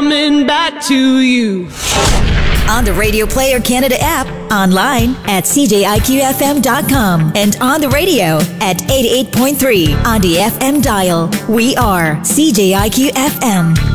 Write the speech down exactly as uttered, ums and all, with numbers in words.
coming back to you. On the Radio Player Canada app, online at c j i q f m dot com, and on the radio at eighty-eight point three on the F M dial. We are C J I Q F M.